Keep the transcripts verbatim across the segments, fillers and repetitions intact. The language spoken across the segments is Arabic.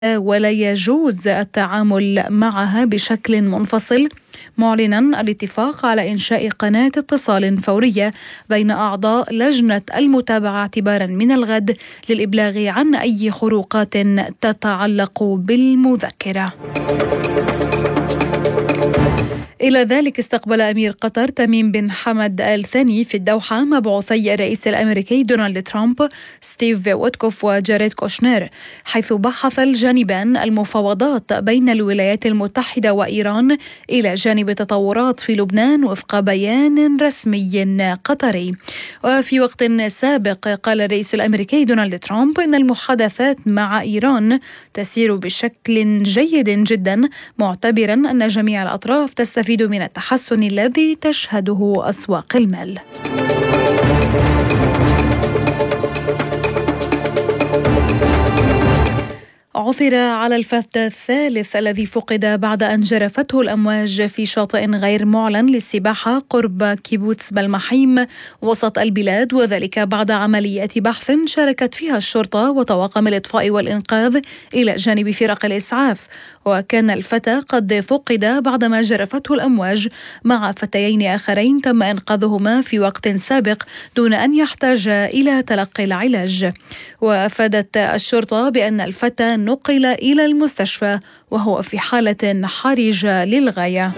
ولا يجوز التعامل معها بشكل منفصل، معلنا الاتفاق على إنشاء قناة اتصال فورية بين أعضاء لجنة المتابعة اعتبارا من الغد للإبلاغ عن أي خروقات تتعلق بالمذكرة. إلى ذلك استقبل أمير قطر تميم بن حمد آل ثاني في الدوحة مبعوثي الرئيس الأمريكي دونالد ترامب ستيف ويتكوف وجاريد كوشنير، حيث بحث الجانبان المفاوضات بين الولايات المتحدة وإيران إلى جانب تطورات في لبنان وفق بيان رسمي قطري. وفي وقت سابق قال الرئيس الأمريكي دونالد ترامب إن المحادثات مع إيران تسير بشكل جيد جدا، معتبرا أن جميع الأطراف تستفيد من التحسن الذي تشهده أسواق المال. عثر على الفتى الثالث الذي فقد بعد أن جرفته الأمواج في شاطئ غير معلن للسباحة قرب كيبوتس بلمحيم وسط البلاد، وذلك بعد عملية بحث شاركت فيها الشرطة وطواقم الإطفاء والإنقاذ إلى جانب فرق الإسعاف. وكان الفتى قد فقد بعدما جرفته الأمواج مع فتيين آخرين تم إنقاذهما في وقت سابق دون أن يحتاج إلى تلقي العلاج. وأفادت الشرطة بأن الفتى نقل إلى المستشفى وهو في حالة حرجة للغاية.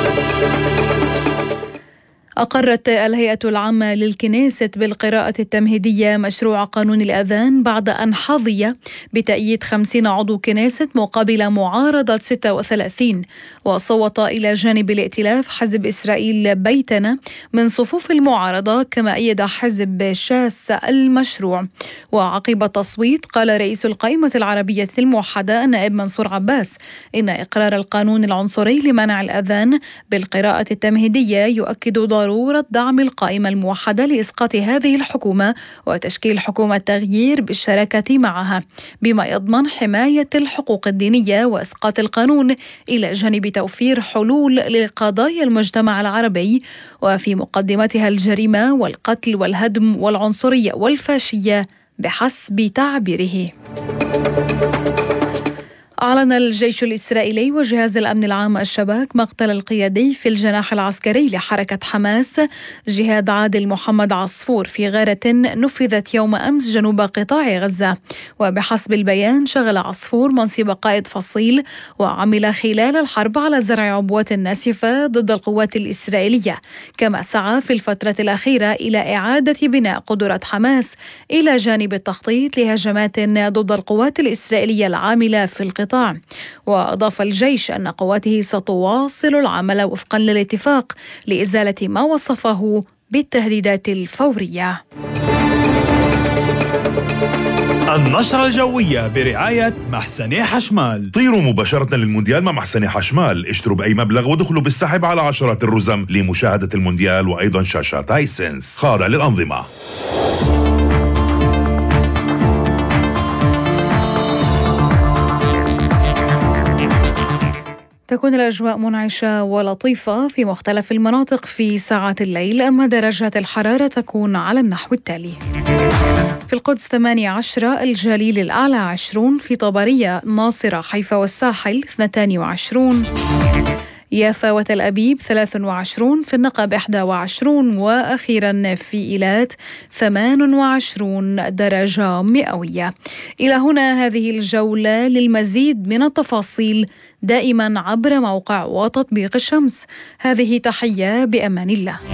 أقرت الهيئة العامة للكنيست بالقراءة التمهيدية مشروع قانون الأذان بعد أن حظي بتأييد خمسين عضو كنيست مقابل معارضة ستة وثلاثين. وصوت إلى جانب الائتلاف حزب إسرائيل بيتنا من صفوف المعارضة، كما أيد حزب شاس المشروع. وعقب التصويت قال رئيس القائمة العربية الموحدة النائب منصور عباس إن إقرار القانون العنصري لمنع الأذان بالقراءة التمهيدية يؤكد ضرورة دعم القائمة الموحدة لإسقاط هذه الحكومة وتشكيل حكومة تغيير بالشراكة معها، بما يضمن حماية الحقوق الدينية وإسقاط القانون إلى جانب توفير حلول لقضايا المجتمع العربي وفي مقدمتها الجريمة والقتل والهدم والعنصرية والفاشية بحسب تعبيره. أعلن الجيش الإسرائيلي وجهاز الأمن العام الشباك مقتل القيادي في الجناح العسكري لحركة حماس جهاد عادل محمد عصفور في غارة نفذت يوم أمس جنوب قطاع غزة. وبحسب البيان شغل عصفور منصب قائد فصيل وعمل خلال الحرب على زرع عبوات ناسفة ضد القوات الإسرائيلية، كما سعى في الفترة الأخيرة إلى إعادة بناء قدرات حماس إلى جانب التخطيط لهجمات ضد القوات الإسرائيلية العاملة في القطاع. وأضاف الجيش أن قواته ستواصل العمل وفقا للاتفاق لإزالة ما وصفه بالتهديدات الفورية. النشرة الجوية برعاية محسني حشمال. طيروا مباشرة للمونديال مع محسني حشمال، اشتروا بأي مبلغ ودخلوا بالسحب على عشرات الرزم لمشاهدة المونديال وأيضا شاشات هايسنس خاضعة للأنظمة. تكون الأجواء منعشة ولطيفة في مختلف المناطق في ساعات الليل، أما درجات الحرارة تكون على النحو التالي: في القدس ثمانية عشر، الجليل الأعلى عشرون، في طبرية ناصرة حيفا والساحل اثنتان وعشرون، يافا وتل أبيب ثلاث وعشرون، في النقب إحدى وعشرون، وأخيرا في إيلات ثمان وعشرون درجة مئوية. إلى هنا هذه الجولة، للمزيد من التفاصيل دائما عبر موقع وتطبيق الشمس. هذه تحية، بأمان الله.